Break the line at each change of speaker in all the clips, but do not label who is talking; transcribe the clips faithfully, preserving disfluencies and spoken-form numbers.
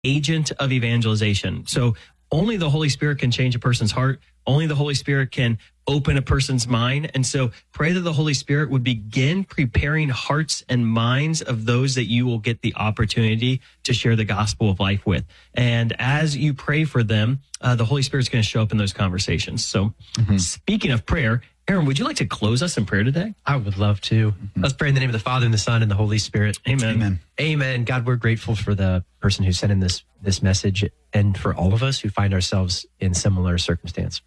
agent of evangelization. So only the Holy Spirit can change a person's heart. Only the Holy Spirit can open a person's mind. And so pray that the Holy Spirit would begin preparing hearts and minds of those that you will get the opportunity to share the gospel of life with. And as you pray for them, uh, the Holy Spirit's going to show up in those conversations. So mm-hmm. speaking of prayer, Aaron, would you like to close us in prayer today?
I would love to. Mm-hmm. Let's pray in the name of the Father and the Son and the Holy Spirit.
Amen.
Amen. Amen. God, we're grateful for the person who sent in this, this message and for all of us who find ourselves in similar circumstance.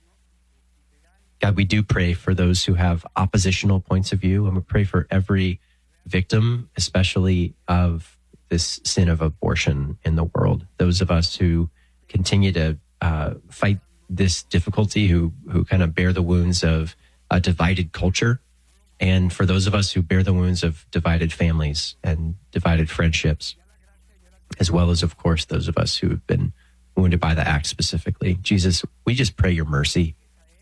God, we do pray for those who have oppositional points of view, and we pray for every victim, especially of this sin of abortion in the world. Those of us who continue to uh, fight this difficulty, who who kind of bear the wounds of a divided culture, and for those of us who bear the wounds of divided families and divided friendships, as well as, of course, those of us who have been wounded by the act specifically. Jesus, we just pray your mercy.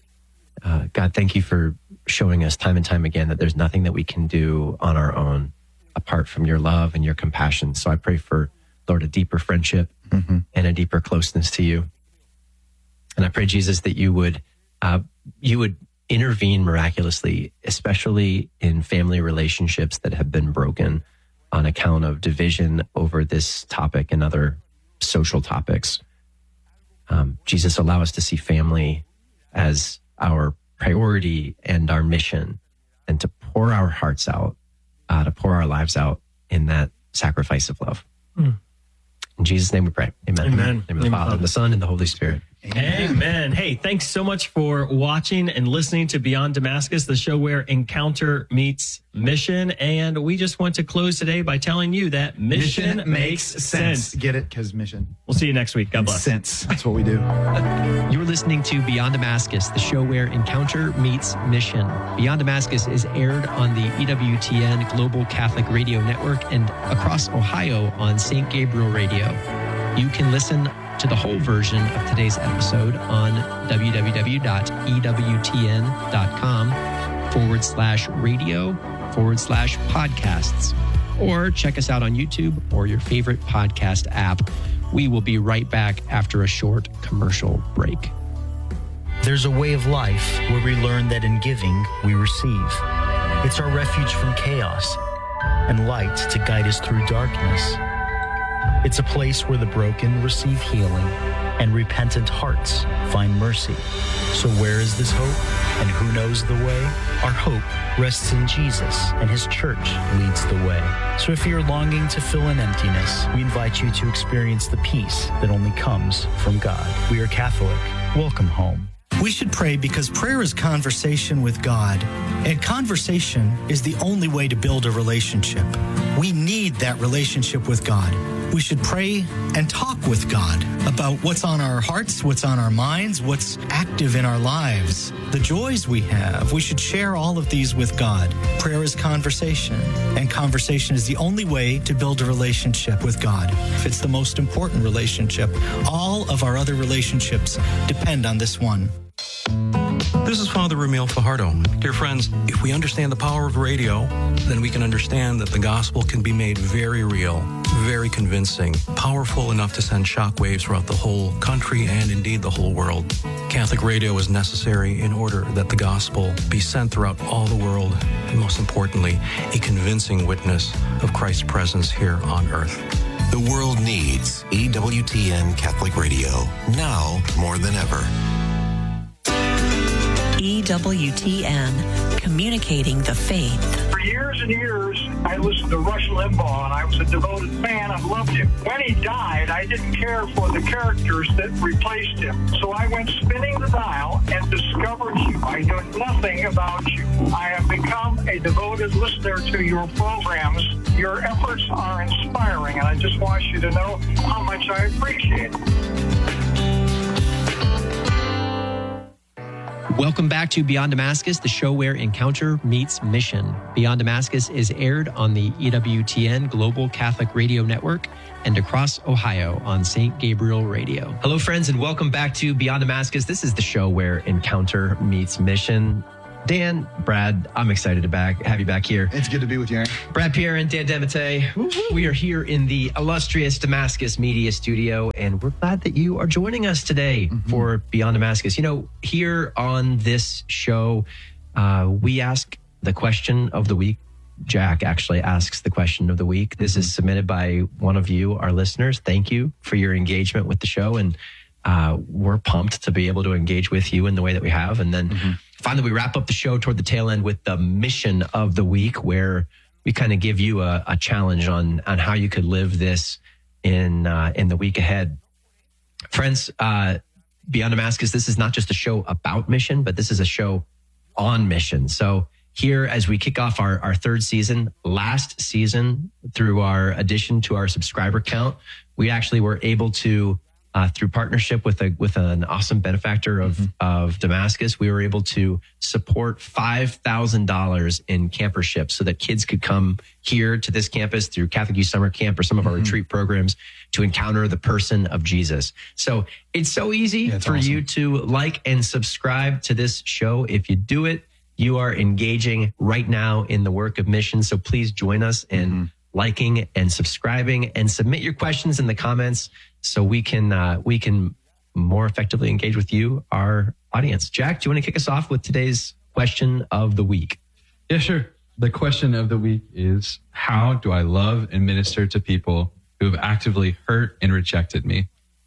Uh, God, thank you for showing us time and time again that there's nothing that we can do on our own apart from your love and your compassion. So I pray for, Lord, a deeper friendship mm-hmm. and a deeper closeness to you. And I pray, Jesus, that you would uh, you would intervene miraculously, especially in family relationships that have been broken on account of division over this topic and other social topics. Um, Jesus, allow us to see family as our priority and our mission, and to pour our hearts out, uh, to pour our lives out in that sacrifice of love. Mm. In Jesus' name we pray. Amen.
Amen.
In the name of the Father, and the Son, and the Holy Spirit.
Amen. Amen. Hey, thanks so much for watching and listening to Beyond Damascus, the show where encounter meets mission. And we just want to close today by telling you that mission, mission makes sense. sense.
Get it? Because mission.
We'll see you next week. God bless.
Sense. That's what we do.
You're listening to Beyond Damascus, the show where encounter meets mission. Beyond Damascus is aired on the E W T N Global Catholic Radio Network and across Ohio on Saint Gabriel Radio. You can listen to the whole version of today's episode on www.ewtn.com forward slash radio forward slash podcasts, or check us out on YouTube or your favorite podcast app. We will be right back after a short commercial break.
There's a way of life where we learn that in giving, we receive. It's our refuge from chaos and light to guide us through darkness. It's a place where the broken receive healing and repentant hearts find mercy. So where is this hope? And who knows the way? Our hope rests in Jesus, and his church leads the way. So if you're longing to fill an emptiness, we invite you to experience the peace that only comes from God. We are Catholic. Welcome home.
We should pray because prayer is conversation with God, and conversation is the only way to build a relationship. We need that relationship with God. We should pray and talk with God about what's on our hearts, what's on our minds, what's active in our lives, the joys we have. We should share all of these with God. Prayer is conversation, and conversation is the only way to build a relationship with God. It's the most important relationship. All of our other relationships depend on this one.
This is Father Ramil Fajardo. Dear friends, if we understand the power of radio, then we can understand that the gospel can be made very real, very convincing, powerful enough to send shockwaves throughout the whole country and indeed the whole world. Catholic radio is necessary in order that the gospel be sent throughout all the world, and most importantly, a convincing witness of Christ's presence here on earth.
The world needs E W T N Catholic Radio, now more than ever.
E W T N, communicating the faith.
For years and years, I listened to Rush Limbaugh, and I was a devoted fan. I loved him. When he died, I didn't care for the characters that replaced him. So I went spinning the dial and discovered you. I knew nothing about you. I have become a devoted listener to your programs. Your efforts are inspiring, and I just want you to know how much I appreciate it.
Welcome back to Beyond Damascus, the show where encounter meets mission. Beyond Damascus is aired on the E W T N Global Catholic Radio Network and across Ohio on Saint Gabriel Radio. Hello, friends, and welcome back to Beyond Damascus. This is the show where encounter meets mission. Dan, Brad, I'm excited to back have you back here.
It's good to be with you, Aaron.
Brad Pierre and Dan Demete. We are here in the illustrious Damascus Media Studio, and we're glad that you are joining us today mm-hmm. for Beyond Damascus. You know, here on this show, uh, we ask the question of the week. Jack actually asks the question of the week. This mm-hmm. is submitted by one of you, our listeners. Thank you for your engagement with the show, and uh, we're pumped to be able to engage with you in the way that we have. And then mm-hmm. finally, we wrap up the show toward the tail end with the mission of the week, where we kind of give you a, a challenge on on how you could live this in uh, in the week ahead. Friends, uh, Beyond Damascus, this is not just a show about mission, but this is a show on mission. So here, as we kick off our, our third season, last season, through our addition to our subscriber count, we actually were able to, uh, through partnership with a with an awesome benefactor of, mm-hmm. of Damascus, we were able to support five thousand dollars in camperships so that kids could come here to this campus through Catholic Youth Summer Camp or some of our mm-hmm. retreat programs to encounter the person of Jesus. So it's so easy
yeah, it's
for
awesome.
you to like and subscribe to this show. If you do it, you are engaging right now in the work of mission. So please join us in mm-hmm. liking and subscribing, and submit your questions in the comments so we can uh, we can more effectively engage with you, our audience. Jack, do you want to kick us off with today's question of the week?
Yeah, sure. The question of the week is, how do I love and minister to people who have actively hurt and rejected me?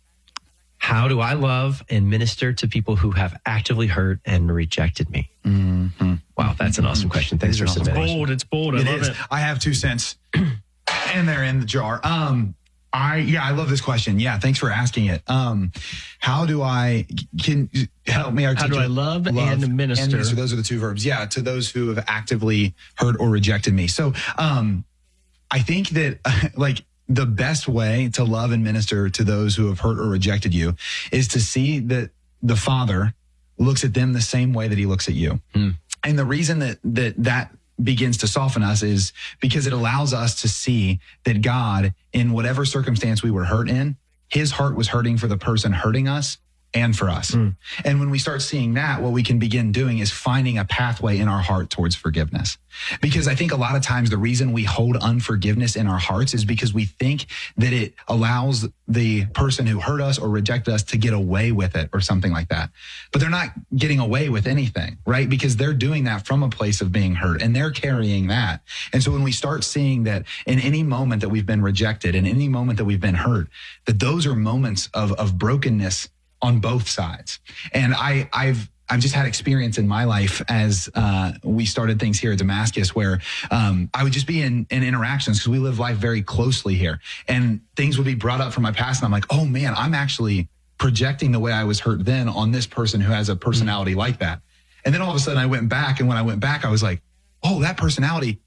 How do I love and minister to people who have actively hurt and rejected me?
Mm-hmm.
Wow, that's an awesome question. Thanks for submitting.
It's bold. It's bold. I
it
love
is.
it.
I have two cents, and they're in the jar. Um, I yeah, I love this question. Yeah, thanks for asking it. Um, how do I can help me articulate?
How do I love, love and minister?
And minister. Those are the two verbs. Yeah, to those who have actively hurt or rejected me. So, um, I think that like. The best way to love and minister to those who have hurt or rejected you is to see that the Father looks at them the same way that he looks at you. Mm. And the reason that, that that begins to soften us is because it allows us to see that God, in whatever circumstance we were hurt in, his heart was hurting for the person hurting us and for us. Mm. And when we start seeing that, what we can begin doing is finding a pathway in our heart towards forgiveness. Because I think a lot of times the reason we hold unforgiveness in our hearts is because we think that it allows the person who hurt us or rejected us to get away with it or something like that. But they're not getting away with anything, right? Because they're doing that from a place of being hurt and they're carrying that. And so when we start seeing that in any moment that we've been rejected, in any moment that we've been hurt, that those are moments of, of brokenness on both sides. And I, I've, I've just had experience in my life as uh, we started things here at Damascus where um, I would just be in, in interactions because we live life very closely here. And things would be brought up from my past. And I'm like, oh man, I'm actually projecting the way I was hurt then on this person who has a personality mm-hmm. like that. And then all of a sudden I went back. And when I went back, I was like, oh, that personality,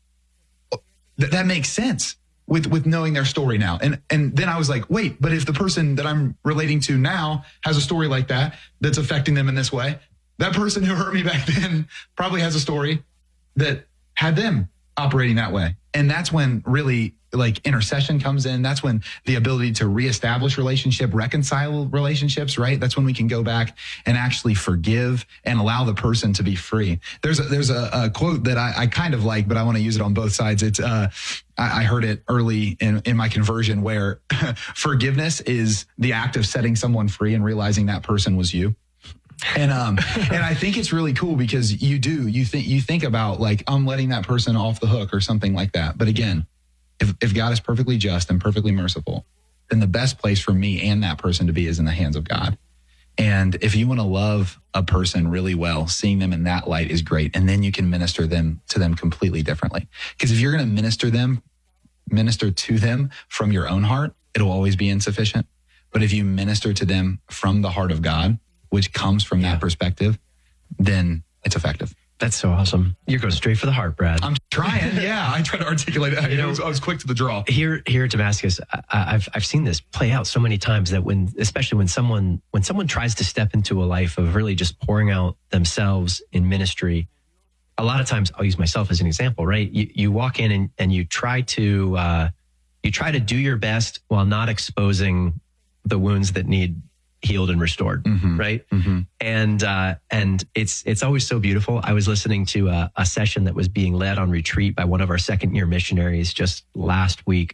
th- that makes sense. With with knowing their story now. And and then I was like, wait, but if the person that I'm relating to now has a story like that, that's affecting them in this way, that person who hurt me back then probably has a story that had them operating that way. And that's when really like intercession comes in. That's when the ability to reestablish relationship, reconcile relationships, right? That's when we can go back and actually forgive and allow the person to be free. There's a, there's a, a quote that I, I kind of like, but I want to use it on both sides. It's, uh, I, I heard it early in, in my conversion where forgiveness is the act of setting someone free and realizing that person was you. And um and I think it's really cool because you do you think you think about like I'm letting that person off the hook or something like that. But again, if if God is perfectly just and perfectly merciful, then the best place for me and that person to be is in the hands of God. And if you want to love a person really well, seeing them in that light is great. And then you can minister them to them completely differently. Because if you're going to minister them, minister to them from your own heart, it'll always be insufficient. But if you minister to them from the heart of God, which comes from yeah. that perspective, then it's effective.
That's so awesome. You're going straight for the heart, Brad.
I'm trying. Yeah, I try to articulate it. You know, I, was, I was quick to the draw.
Here, here at Damascus, I, I've I've seen this play out so many times that when, especially when someone when someone tries to step into a life of really just pouring out themselves in ministry, a lot of times I'll use myself as an example. Right, you you walk in and, and you try to uh, you try to do your best while not exposing the wounds that need healed and restored,
Mm-hmm.
right?
Mm-hmm.
And uh, and it's it's always so beautiful. I was listening to a, a session that was being led on retreat by one of our second year missionaries just last week,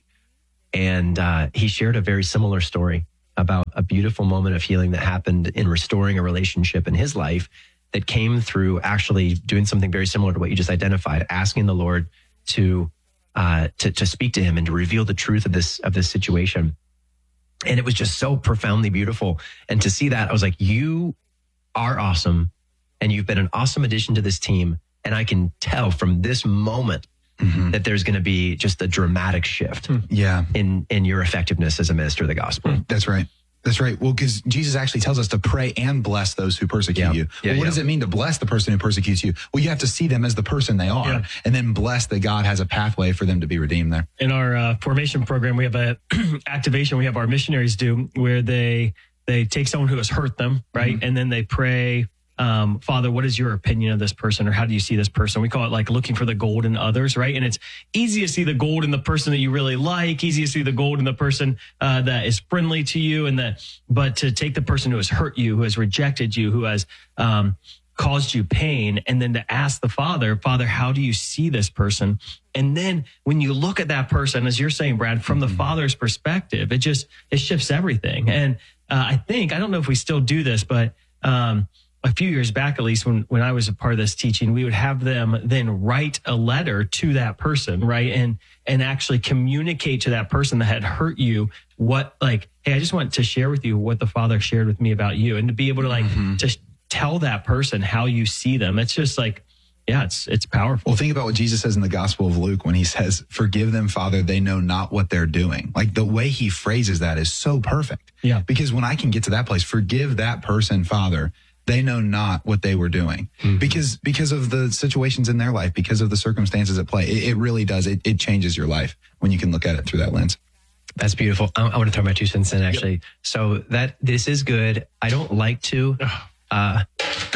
and uh, he shared a very similar story about a beautiful moment of healing that happened in restoring a relationship in his life that came through actually doing something very similar to what you just identified, asking the Lord to uh, to to speak to him and to reveal the truth of this of this situation. And it was just so profoundly beautiful. And to see that, I was like, you are awesome. And you've been an awesome addition to this team. And I can tell from this moment mm-hmm. that there's going to be just a dramatic shift
yeah.
in, in your effectiveness as a minister of the gospel.
That's right. That's right. Well, because Jesus actually tells us to pray and bless those who persecute
Yeah.
you.
Yeah,
well, what
yeah.
does it mean to bless the person who persecutes you? Well, you have to see them as the person they are
Yeah.
and then bless that God has a pathway for them to be redeemed there.
In our uh, formation program, we have a activation we have our missionaries do where they they take someone who has hurt them, right?
Mm-hmm.
And then they pray, um, Father, what is your opinion of this person, or how do you see this person? We call it like looking for the gold in others, right? And it's easy to see the gold in the person that you really like, easy to see the gold in the person uh, that is friendly to you, and that, but to take the person who has hurt you, who has rejected you, who has um, caused you pain, and then to ask the Father, Father, how do you see this person? And then when you look at that person, as you're saying, Brad, from the Father's perspective, it just, it shifts everything. And uh, I think, I don't know if we still do this, but um, a few years back, at least when, when I was a part of this teaching, we would have them then write a letter to that person, right? And, and actually communicate to that person that had hurt you what, like, hey, I just want to share with you what the Father shared with me about you, and to be able to like,
Mm-hmm.
to tell that person how you see them. It's just like, yeah, it's, it's powerful.
Well, think about what Jesus says in the Gospel of Luke when he says, forgive them, Father, they know not what they're doing. Like the way he phrases that is so perfect.
Yeah.
Because when I can get to that place, forgive that person, Father, they know not what they were doing
Mm-hmm.
because, because of the situations in their life, because of the circumstances at play. It, it really does. It, it changes your life when you can look at it through that lens.
That's beautiful. I, I want to throw my two cents in actually. So that this is good. I don't like to, uh,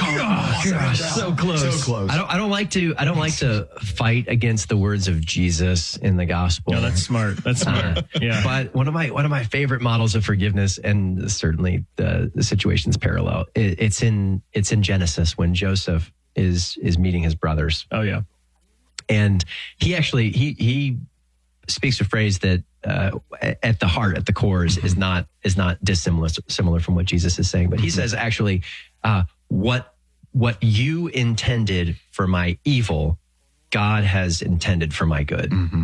Gosh, so close.
So close.
I don't, I don't like to, I don't like to fight against the words of Jesus in the gospel.
No, that's smart. That's smart.
Uh,
Yeah.
But one of my one of my favorite models of forgiveness, and certainly the, the situation's parallel, it, it's in it's in Genesis when Joseph is is meeting his brothers,
Oh, yeah.
and he actually he he speaks a phrase that uh, at the heart, at the core, is, is not is not dissimilar similar from what Jesus is saying. But he says actually, uh, what what you intended for my evil, God has intended for my good.
Mm-hmm.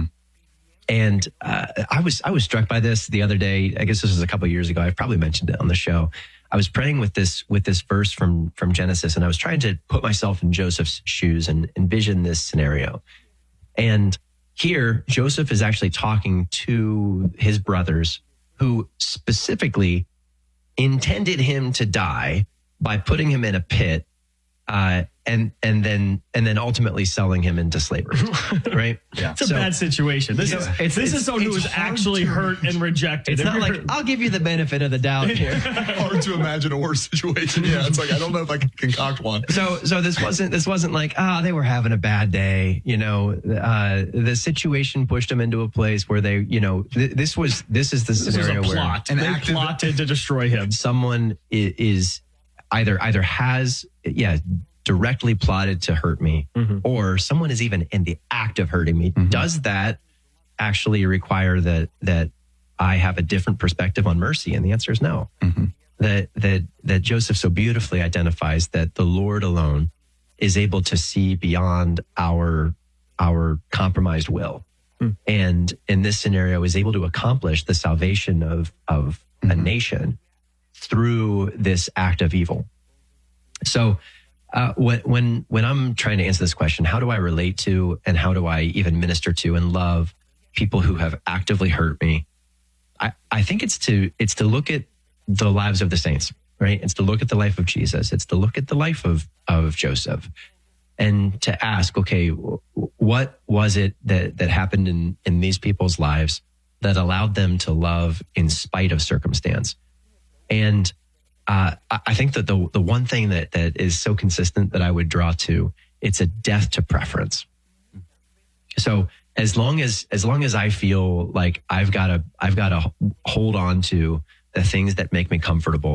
And uh, I was I was struck by this the other day. I guess this was a couple of years ago. I've probably mentioned it on the show. I was praying with this with this verse from from Genesis, and I was trying to put myself in Joseph's shoes and envision this scenario. And here, Joseph is actually talking to his brothers, who specifically intended him to die by putting him in a pit, uh, and and then and then ultimately selling him into slavery. Right?
Yeah.
It's a
So-
bad situation. This
So
is
it's-
this
it's-
is someone who
it's
was
hard
actually
to-
hurt and rejected.
It's
If
not
you're-
like I'll give you the benefit of the doubt here.
Hard to imagine a worse situation. Yeah. It's like, I don't know if I can concoct one.
So, so this wasn't this wasn't like ah they were having a bad day, you know. Uh, the situation pushed them into a place where they, you know, th- this was this is the
this was
scenario
a
where
plot.
An
They
active-
plotted to destroy him.
someone i- is either either has yeah directly plotted to hurt me,
Mhm.
or someone is even in the act of hurting me.
Mhm.
Does that actually require that that I have a different perspective on mercy? And the answer is no.
Mhm.
That that that Joseph so beautifully identifies that the Lord alone is able to see beyond our our compromised will,
Mm.
and in this scenario is able to accomplish the salvation of of a
Mhm.
nation through this act of evil. So uh, when when when I'm trying to answer this question, how do I relate to and how do I even minister to and love people who have actively hurt me? I, I think it's to it's to look at the lives of the saints, right? It's to look at the life of Jesus. It's to look at the life of of Joseph, and to ask, okay, w- what was it that that happened in in these people's lives that allowed them to love in spite of circumstance? And uh, I I think that the the one thing that that is so consistent that I would draw to, it's a death to preference. So as long as as long as I feel like I've got to I've got to hold on to the things that make me comfortable,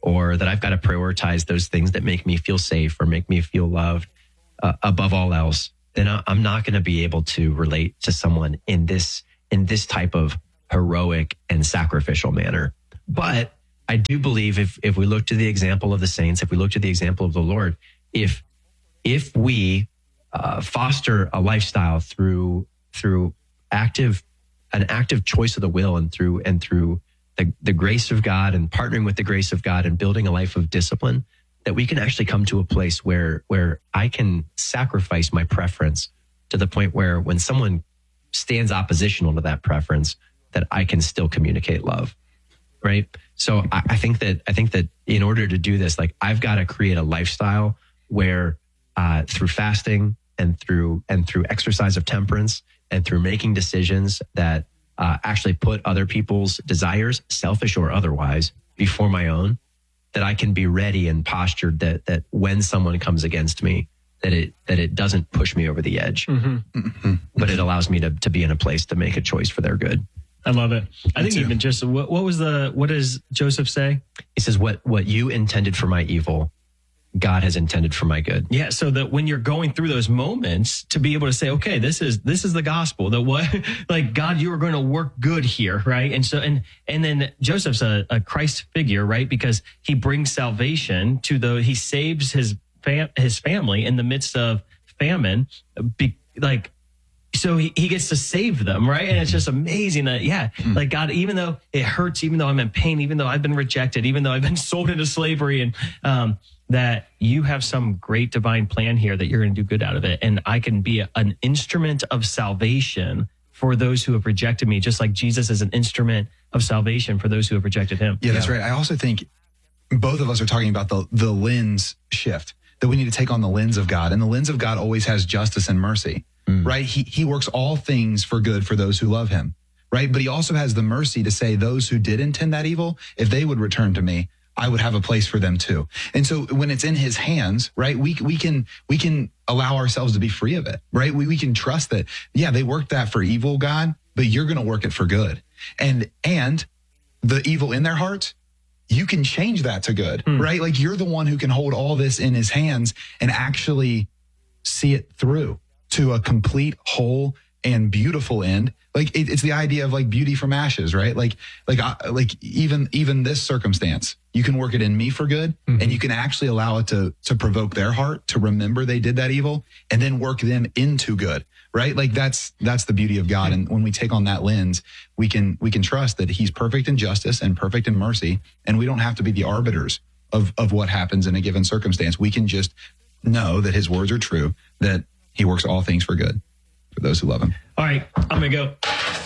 or that I've got to prioritize those things that make me feel safe or make me feel loved uh, above all else, then I, I'm not going to be able to relate to someone in this in this type of heroic and sacrificial manner. But I do believe if if we look to the example of the saints, if we look to the example of the Lord, if if we uh, foster a lifestyle through through active an active choice of the will and through and through the, the grace of God and partnering with the grace of God and building a life of discipline, that we can actually come to a place where where I can sacrifice my preference to the point where when someone stands oppositional to that preference, that I can still communicate love. Right. So I, I think that I think that in order to do this, like I've got to create a lifestyle where uh, through fasting and through and through exercise of temperance and through making decisions that uh, actually put other people's desires, selfish or otherwise, before my own, that I can be ready and postured that that when someone comes against me, that it that it doesn't push me over the edge, mm-hmm. Mm-hmm. but it allows me to to be in a place to make a choice for their good.
I love it. I
Me
think
too.
even just what, what was the what does Joseph say?
He says, "What what you intended for my evil, God has intended for my good."
Yeah, so that when you're going through those moments, to be able to say, okay, this is this is the gospel. That what, like God, you are going to work good here, right? And so and and then Joseph's a, a Christ figure, right? Because he brings salvation to the he saves his fam, his family in the midst of famine, be, like. So he, he gets to save them, right? And it's just amazing that, yeah, like God, even though it hurts, even though I'm in pain, even though I've been rejected, even though I've been sold into slavery, and um, that you have some great divine plan here that you're going to do good out of it. And I can be a, an instrument of salvation for those who have rejected me, just like Jesus is an instrument of salvation for those who have rejected him.
Yeah, that's right. I also think both of us are talking about the the lens shift, that we need to take on the lens of God. And the lens of God always has justice and mercy. Mm. Right? He he works all things for good for those who love him, right? But he also has the mercy to say those who did intend that evil, if they would return to me, I would have a place for them too. And so when it's in his hands, right, we we can we can allow ourselves to be free of it, right? We we can trust that, yeah, they worked that for evil, God, but you're going to work it for good. And and the evil in their hearts, you can change that to good, mm. right? Like you're the one who can hold all this in his hands and actually see it through to a complete, whole, and beautiful end. Like it, it's the idea of like beauty from ashes, right? Like, like, uh, like even even this circumstance, you can work it in me for good, mm-hmm. and you can actually allow it to to provoke their heart to remember they did that evil, and then work them into good, right? Like that's that's the beauty of God. And when we take on that lens, we can we can trust that He's perfect in justice and perfect in mercy, and we don't have to be the arbiters of of what happens in a given circumstance. We can just know that His words are true, that He works all things for good for those who love Him.
All right, I'm gonna go.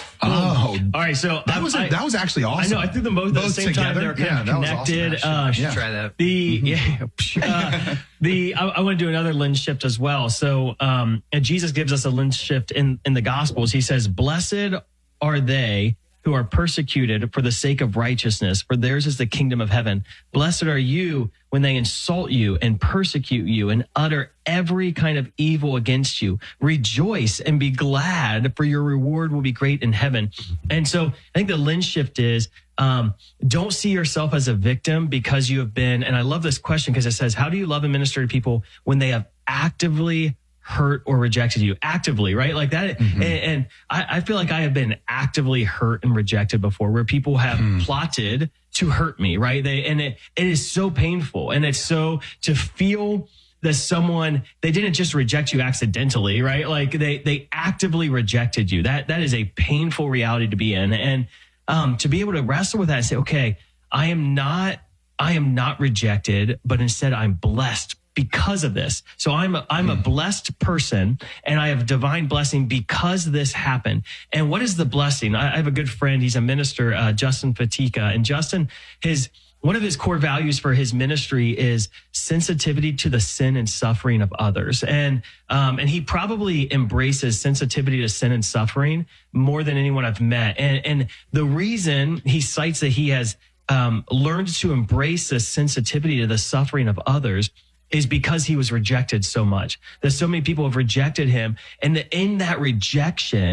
Oh,
all right. So
that was
I,
that was actually awesome.
I know. I threw them both, both at the same
together.
time. They're kind
yeah,
of
that
connected.
Was awesome,
uh,
yeah.
Try that.
The mm-hmm. yeah, uh, the I, I want to do another lens shift as well. So, um, and Jesus gives us a lens shift in in the Gospels. He says, "Blessed are they who are persecuted for the sake of righteousness, for theirs is the kingdom of heaven. Blessed are you when they insult you and persecute you and utter every kind of evil against you. Rejoice and be glad, for your reward will be great in heaven." And so I think the lens shift is, um, don't see yourself as a victim because you have been, and I love this question because it says, how do you love and minister to people when they have actively hurt or rejected you? Actively, right? Like that. Mm-hmm. And, and I, I feel like I have been actively hurt and rejected before, where people have mm. plotted to hurt me, right? They, and it, it is so painful. And it's so to feel that someone, they didn't just reject you accidentally, right? Like they, they actively rejected you. That, that is a painful reality to be in. And, um, to be able to wrestle with that and say, okay, I am not, I am not rejected, but instead I'm blessed because of this. So I'm a, I'm a blessed person, and I have divine blessing because this happened. And what is the blessing? I, I have a good friend. He's a minister, uh, Justin Fatika, and Justin, his one of his core values for his ministry is sensitivity to the sin and suffering of others. And um, and he probably embraces sensitivity to sin and suffering more than anyone I've met. And and the reason he cites that he has um, learned to embrace this sensitivity to the suffering of others is because he was rejected so much. That so many people have rejected him. And in that rejection,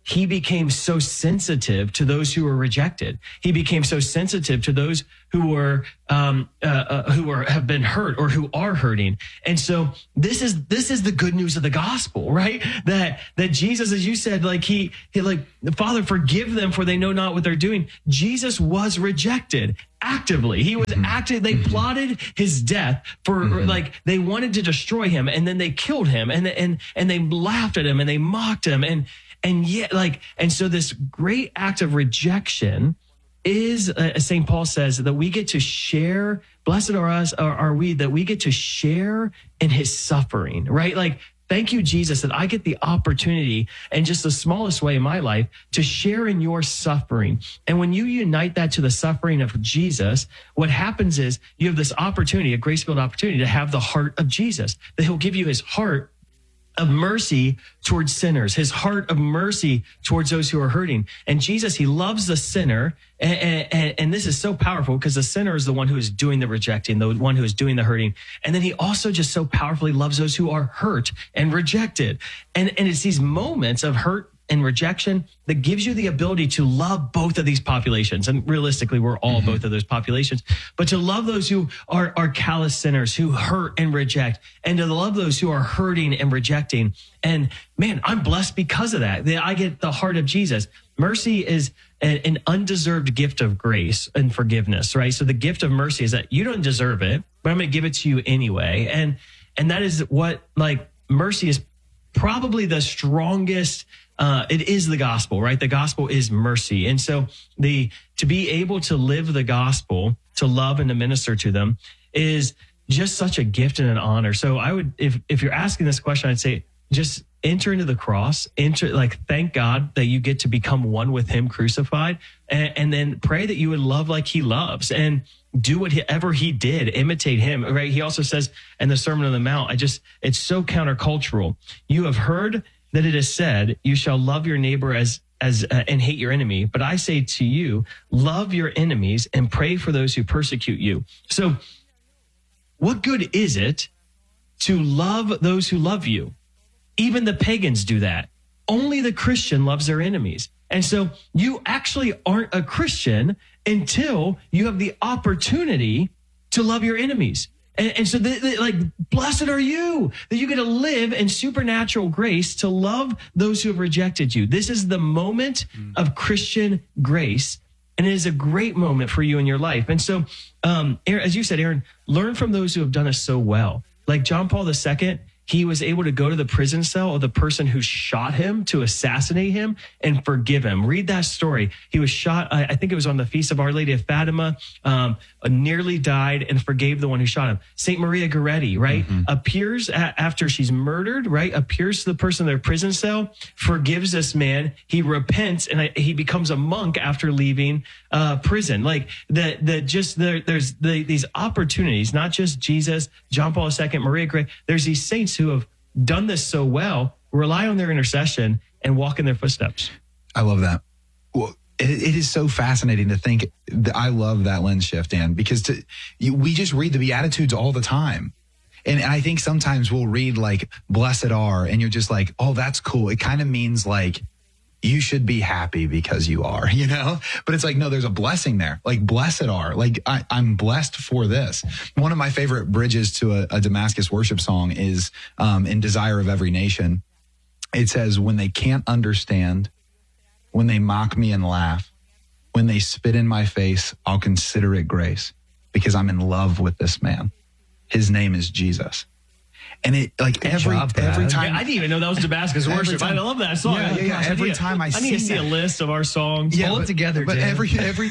he became so sensitive to those who were rejected. He became so sensitive to those who were um, uh, uh, who are have been hurt or who are hurting. And so this is this is the good news of the gospel, right? That that Jesus, as you said, like he he like the Father, forgive them for they know not what they're doing. Jesus was rejected actively. He was mm-hmm. active. They mm-hmm. plotted his death for mm-hmm. like they wanted to destroy him, and then they killed him, and and and they laughed at him and they mocked him, and and yet like and so this great act of rejection is, uh, as Saint Paul says, that we get to share. Blessed are us, are, are we that we get to share in his suffering, right? Like, thank you, Jesus, that I get the opportunity, in just the smallest way in my life, to share in your suffering. And when you unite that to the suffering of Jesus, what happens is you have this opportunity, a grace-filled opportunity, to have the heart of Jesus, that he'll give you his heart of mercy towards sinners, his heart of mercy towards those who are hurting. And Jesus, he loves the sinner. And, and, and this is so powerful because the sinner is the one who is doing the rejecting, the one who is doing the hurting. And then he also just so powerfully loves those who are hurt and rejected. And, and it's these moments of hurt and rejection that gives you the ability to love both of these populations. And realistically, we're all mm-hmm. both of those populations, but to love those who are, are callous sinners, who hurt and reject, and to love those who are hurting and rejecting. And man, I'm blessed because of that. I get the heart of Jesus. Mercy is a, an undeserved gift of grace and forgiveness, right? So the gift of mercy is that you don't deserve it, but I'm going to give it to you anyway. And, and that is what, like, mercy is probably the strongest. Uh, it is the gospel, right? The gospel is mercy. And so the, to be able to live the gospel, to love and to minister to them, is just such a gift and an honor. So I would, if, if you're asking this question, I'd say just enter into the cross, enter, like, thank God that you get to become one with him crucified, and, and then pray that you would love like he loves and do whatever he did, imitate him, right? He also says in the Sermon on the Mount, I just, it's so countercultural. You have heard that it is said, you shall love your neighbor as as uh, and hate your enemy. But I say to you, love your enemies and pray for those who persecute you. So what good is it to love those who love you? Even the pagans do that. Only the Christian loves their enemies. And so you actually aren't a Christian until you have the opportunity to love your enemies. And, and so, they, they, like, blessed are you that you get to live in supernatural grace to love those who have rejected you. This is the moment mm. of Christian grace, and it is a great moment for you in your life. And so, um, Aaron, as you said, Aaron, learn from those who have done us so well. Like John Paul the Second, he was able to go to the prison cell of the person who shot him to assassinate him and forgive him. Read that story. He was shot, I think it was on the Feast of Our Lady of Fatima, um, nearly died and forgave the one who shot him. Saint Maria Goretti, right? Mm-hmm. Appears a- after she's murdered, right? Appears to the person in their prison cell, forgives this man. He repents and I, he becomes a monk after leaving uh, prison. Like the, the, just the, there's the, these opportunities, not just Jesus, John Paul the Second, Maria Goretti. There's these saints who have done this so well, rely on their intercession and walk in their footsteps.
I love that. Well, it, it is so fascinating to think that I love that lens shift, Dan, because to, you, we just read the Beatitudes all the time. And I think sometimes we'll read like, blessed are, and you're just like, oh, that's cool. It kind of means like, you should be happy because you are, you know, but it's like, no, there's a blessing there. Like, blessed are, like, I, I'm blessed for this. One of my favorite bridges to a, a Damascus worship song is um, in Desire of Every Nation. It says, when they can't understand, when they mock me and laugh, when they spit in my face, I'll consider it grace because I'm in love with this man. His name is Jesus. And it, like,
Good
every
job,
every time,
yeah, I didn't even know that was Damascus worship.
time,
I love that song.
Yeah, yeah, yeah.
Gosh,
Every
I
time I,
I need to see
that.
a list of our songs.
Yeah,
Pull
but,
it together,
but
Dan.
every every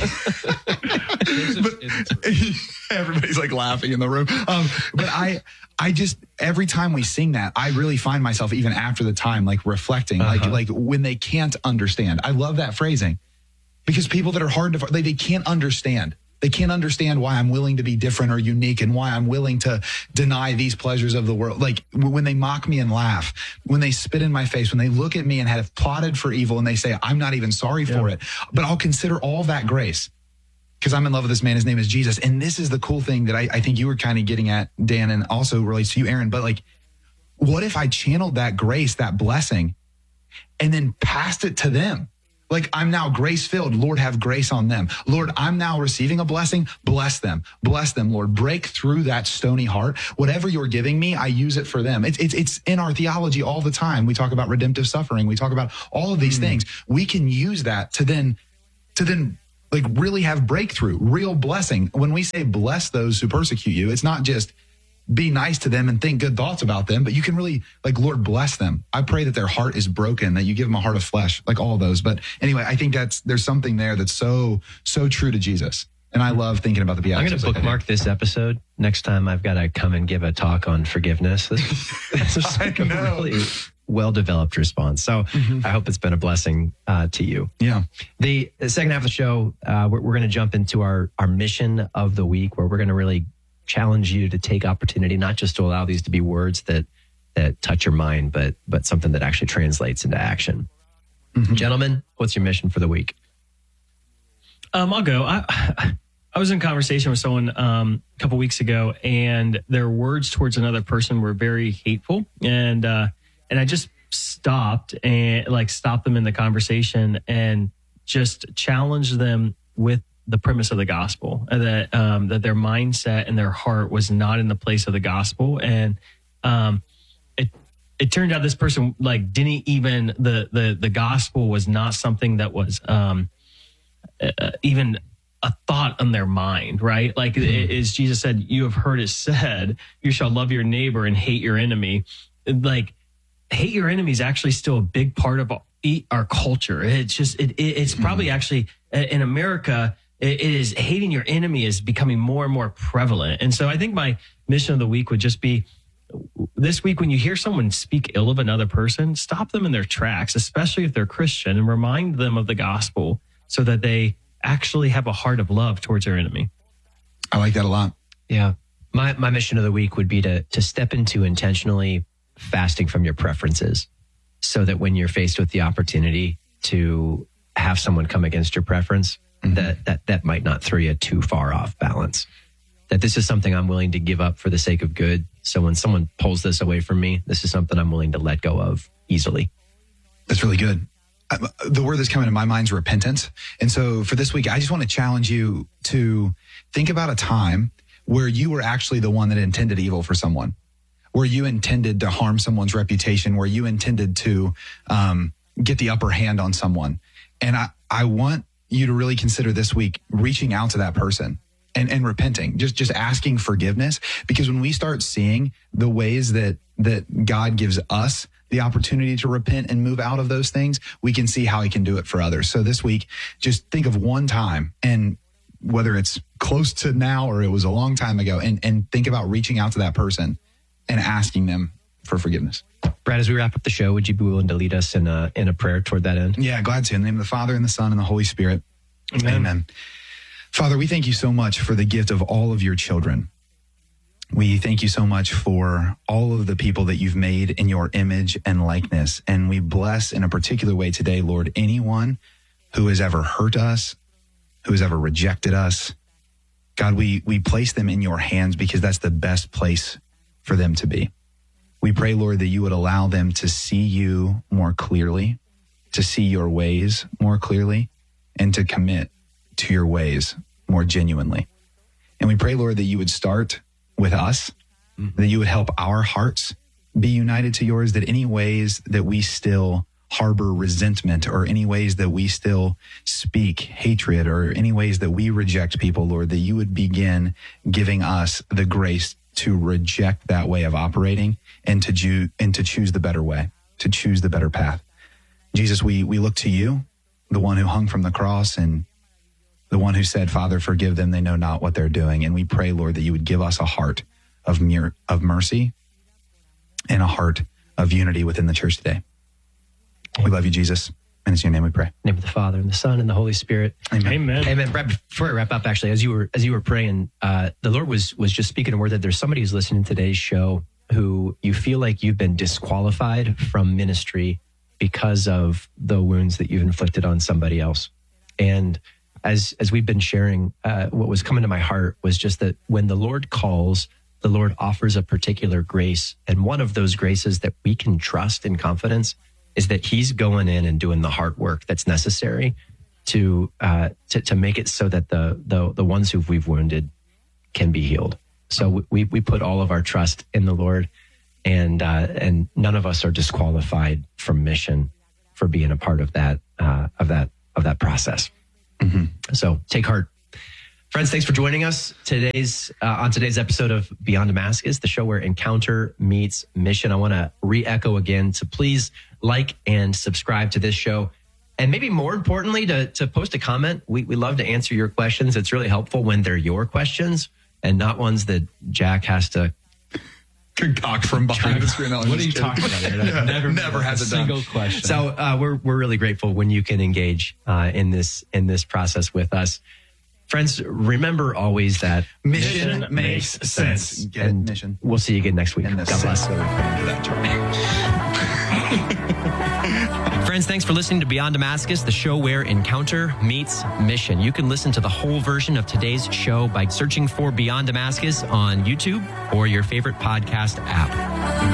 but, everybody's like laughing in the room. Um, but I I just every time we sing that, I really find myself even after the time like reflecting, uh-huh. like like when they can't understand. I love that phrasing because people that are hard to they they can't understand. They can't understand why I'm willing to be different or unique and why I'm willing to deny these pleasures of the world. Like when they mock me and laugh, when they spit in my face, when they look at me and have plotted for evil and they say, I'm not even sorry yeah. for it, but I'll consider all that grace because I'm in love with this man. His name is Jesus. And this is the cool thing that I, I think you were kind of getting at, Dan, and also relates to you, Aaron. But like, what if I channeled that grace, that blessing and then passed it to them. Like, I'm now grace filled. Lord, have grace on them. Lord, I'm now receiving a blessing. Bless them. Bless them, Lord. Break through that stony heart. Whatever you're giving me, I use it for them. It's, it's, it's in our theology all the time. We talk about redemptive suffering. We talk about all of these mm. things. We can use that to then, to then like really have breakthrough, real blessing. When we say bless those who persecute you, it's not just be nice to them and think good thoughts about them, but you can really, like, Lord, bless them. I pray that their heart is broken, that you give them a heart of flesh, like all of those. But anyway, I think that's, there's something there that's so, so true to Jesus. And I love thinking about the Beatitudes.
I'm going to bookmark this episode. Next time I've got to come and give a talk on forgiveness. This, this is like a really well-developed response. So mm-hmm. I hope it's been a blessing uh, to you.
Yeah.
The, the second half of the show, uh, we're, we're going to jump into our, our mission of the week, where we're going to really challenge you to take opportunity, not just to allow these to be words that that touch your mind, but but something that actually translates into action. Mm-hmm. Gentlemen, what's your mission for the week?
Um, I'll go. I I was in conversation with someone um, a couple weeks ago, and their words towards another person were very hateful, and uh, and I just stopped and like stopped them in the conversation and just challenged them with the premise of the gospel, that um, that their mindset and their heart was not in the place of the gospel. And um, it it turned out this person like didn't even the the the gospel was not something that was um, uh, even a thought on their mind, right? Like mm-hmm. as Jesus said, you have heard it said, you shall love your neighbor and hate your enemy. Like hate your enemy is actually still a big part of our culture. It's just it, it it's probably mm-hmm. actually in America. It is hating your enemy is becoming more and more prevalent. And so I think my mission of the week would just be this week, when you hear someone speak ill of another person, stop them in their tracks, especially if they're Christian, and remind them of the gospel so that they actually have a heart of love towards their enemy.
I like that a lot.
Yeah. My, my mission of the week would be to, to step into intentionally fasting from your preferences, so that when you're faced with the opportunity to have someone come against your preference, Mm-hmm. that that that might not throw you too far off balance. That this is something I'm willing to give up for the sake of good. So when someone pulls this away from me, this is something I'm willing to let go of easily.
That's really good. I, the word that's coming to my mind is repentance. And so for this week, I just want to challenge you to think about a time where you were actually the one that intended evil for someone, where you intended to harm someone's reputation, where you intended to um, get the upper hand on someone. And I, I want you to really consider this week reaching out to that person and, and repenting, just, just asking forgiveness. Because when we start seeing the ways that, that God gives us the opportunity to repent and move out of those things, we can see how he can do it for others. So this week, just think of one time, and whether it's close to now or it was a long time ago, and, and think about reaching out to that person and asking them for forgiveness.
Brad, as we wrap up the show, would you be willing to lead us in a, in a prayer toward that end?
Yeah, glad to. In the name of the Father and the Son and the Holy Spirit.
Amen.
Amen. Father, we thank you so much for the gift of all of your children. We thank you so much for all of the people that you've made in your image and likeness. And we bless in a particular way today, Lord, anyone who has ever hurt us, who has ever rejected us. God, we, we place them in your hands because that's the best place for them to be. We pray, Lord, that you would allow them to see you more clearly, to see your ways more clearly, and to commit to your ways more genuinely. And we pray, Lord, that you would start with us, mm-hmm. that you would help our hearts be united to yours, that any ways that we still harbor resentment, or any ways that we still speak hatred, or any ways that we reject people, Lord, that you would begin giving us the grace to reject that way of operating and to ju- and to choose the better way, to choose the better path. Jesus, we we look to you, the one who hung from the cross and the one who said, Father, forgive them, they know not what they're doing. And we pray, Lord, that you would give us a heart of mere, of mercy and a heart of unity within the church today. Amen. We love you, Jesus. And it's in your name we pray.
In the name of the Father and the Son and the Holy Spirit.
Amen.
Amen.
Amen. Brad, before I wrap up, actually, as you were as you were praying, uh, the Lord was was just speaking a word that there's somebody who's listening to today's show who you feel like you've been disqualified from ministry because of the wounds that you've inflicted on somebody else. And as as we've been sharing, uh, what was coming to my heart was just that when the Lord calls, the Lord offers a particular grace. And one of those graces that we can trust in confidence is that he's going in and doing the hard work that's necessary to uh, to, to make it so that the, the the ones who we've wounded can be healed. So we we put all of our trust in the Lord, and uh, and none of us are disqualified from mission for being a part of that uh, of that of that process. Mm-hmm. So take heart. Friends, thanks for joining us today's uh, on today's episode of Beyond Damascus, the show where encounter meets mission. I want to re-echo again to please like and subscribe to this show. And maybe more importantly, to, to post a comment. We, we love to answer your questions. It's really helpful when they're your questions and not ones that Jack has to
concoct from behind the screen.
What are you talking about?
Yeah,
never,
never has
a
it
single
done.
question.
So uh, we're we're really grateful when you can engage uh, in this in this process with us. Friends, remember always that
mission, mission makes sense. sense. Get
and
it? Mission.
We'll see you again next week.
And the
God bless.
sense that we put into that term.
Friends, thanks for listening to Beyond Damascus, the show where encounter meets mission. You can listen to the whole version of today's show by searching for Beyond Damascus on YouTube or your favorite podcast app.